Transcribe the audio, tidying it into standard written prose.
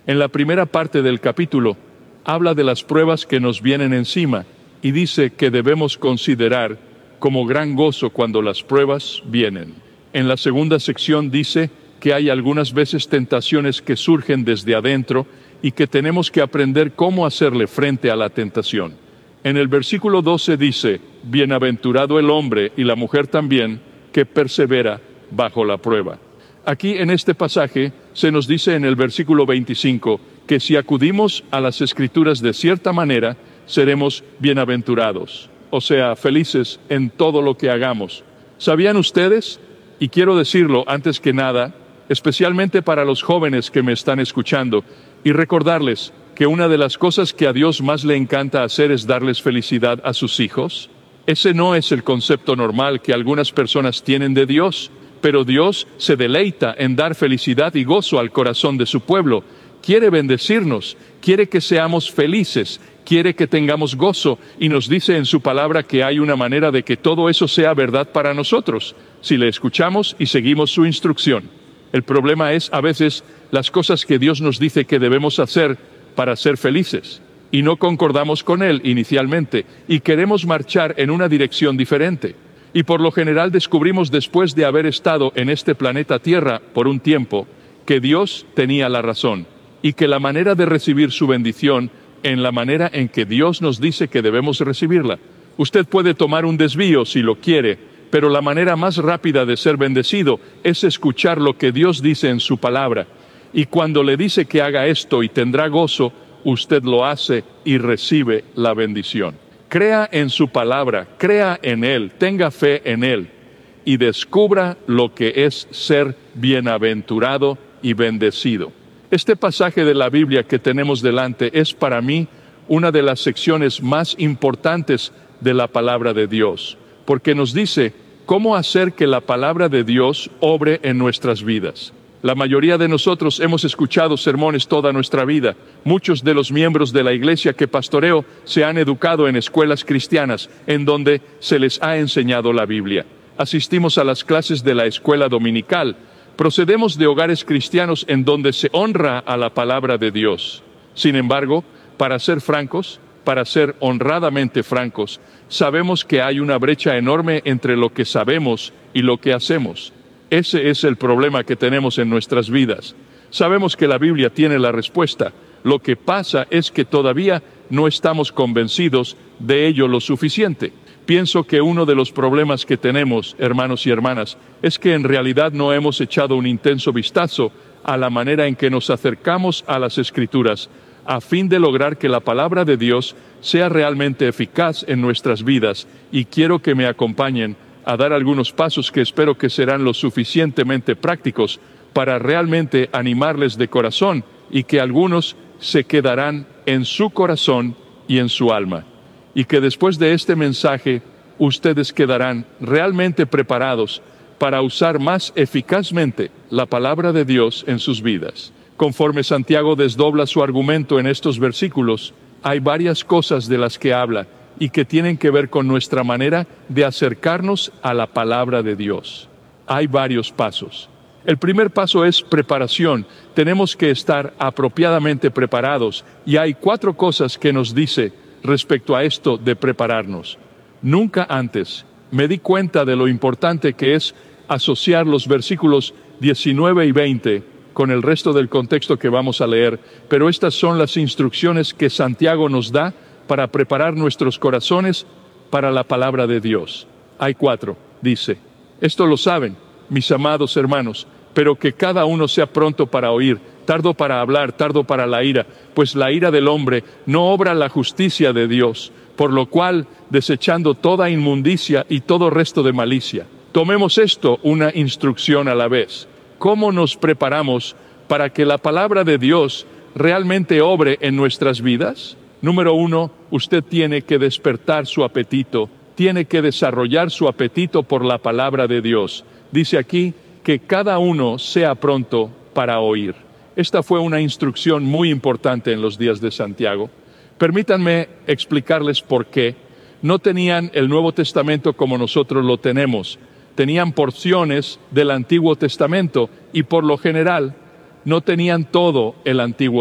En la primera parte del capítulo, habla de las pruebas que nos vienen encima y dice que debemos considerar como gran gozo cuando las pruebas vienen. En la segunda sección dice que hay algunas veces tentaciones que surgen desde adentro y que tenemos que aprender cómo hacerle frente a la tentación. En el versículo 12 dice, bienaventurado el hombre y la mujer también que persevera bajo la prueba. Aquí en este pasaje se nos dice en el versículo 25 que si acudimos a las Escrituras de cierta manera, seremos bienaventurados, o sea, felices en todo lo que hagamos. ¿Sabían ustedes? Y quiero decirlo antes que nada, especialmente para los jóvenes que me están escuchando, y recordarles que una de las cosas que a Dios más le encanta hacer es darles felicidad a sus hijos. Ese no es el concepto normal que algunas personas tienen de Dios, pero Dios se deleita en dar felicidad y gozo al corazón de su pueblo. Quiere bendecirnos, quiere que seamos felices, quiere que tengamos gozo y nos dice en su palabra que hay una manera de que todo eso sea verdad para nosotros, si le escuchamos y seguimos su instrucción. El problema es a veces las cosas que Dios nos dice que debemos hacer para ser felices y no concordamos con Él inicialmente y queremos marchar en una dirección diferente. Y por lo general descubrimos después de haber estado en este planeta Tierra por un tiempo que Dios tenía la razón y que la manera de recibir su bendición en la manera en que Dios nos dice que debemos recibirla. Usted puede tomar un desvío si lo quiere, pero la manera más rápida de ser bendecido es escuchar lo que Dios dice en su palabra. Y cuando le dice que haga esto y tendrá gozo, usted lo hace y recibe la bendición. Crea en su palabra, crea en Él, tenga fe en Él y descubra lo que es ser bienaventurado y bendecido. Este pasaje de la Biblia que tenemos delante es para mí una de las secciones más importantes de la palabra de Dios, porque nos dice cómo hacer que la palabra de Dios obre en nuestras vidas. La mayoría de nosotros hemos escuchado sermones toda nuestra vida. Muchos de los miembros de la iglesia que pastoreo se han educado en escuelas cristianas en donde se les ha enseñado la Biblia. Asistimos a las clases de la escuela dominical. Procedemos de hogares cristianos en donde se honra a la palabra de Dios. Sin embargo, para ser francos, para ser honradamente francos, sabemos que hay una brecha enorme entre lo que sabemos y lo que hacemos. Ese es el problema que tenemos en nuestras vidas. Sabemos que la Biblia tiene la respuesta. Lo que pasa es que todavía no estamos convencidos de ello lo suficiente. Pienso que uno de los problemas que tenemos, hermanos y hermanas, es que en realidad no hemos echado un intenso vistazo a la manera en que nos acercamos a las Escrituras, a fin de lograr que la palabra de Dios sea realmente eficaz en nuestras vidas. Y quiero que me acompañen a dar algunos pasos que espero que serán lo suficientemente prácticos para realmente animarles de corazón y que algunos se quedarán en su corazón y en su alma. Y que después de este mensaje ustedes quedarán realmente preparados para usar más eficazmente la palabra de Dios en sus vidas. Conforme Santiago desdobla su argumento en estos versículos, hay varias cosas de las que habla y que tienen que ver con nuestra manera de acercarnos a la palabra de Dios. Hay varios pasos. El primer paso es preparación. Tenemos que estar apropiadamente preparados y hay 4 cosas que nos dice respecto a esto de prepararnos. Nunca antes me di cuenta de lo importante que es asociar los versículos 19 y 20 con el resto del contexto que vamos a leer, pero estas son las instrucciones que Santiago nos da para preparar nuestros corazones para la palabra de Dios. Hay 4, dice. Esto lo saben, mis amados hermanos, pero que cada uno sea pronto para oír, tardo para hablar, tardo para la ira, pues la ira del hombre no obra la justicia de Dios, por lo cual, desechando toda inmundicia y todo resto de malicia. Tomemos esto una instrucción a la vez. ¿Cómo nos preparamos para que la palabra de Dios realmente obre en nuestras vidas? Número 1, usted tiene que despertar su apetito, tiene que desarrollar su apetito por la palabra de Dios. Dice aquí que cada uno sea pronto para oír. Esta fue una instrucción muy importante en los días de Santiago. Permítanme explicarles por qué. No tenían el Nuevo Testamento como nosotros lo tenemos. Tenían porciones del Antiguo Testamento y por lo general no tenían todo el Antiguo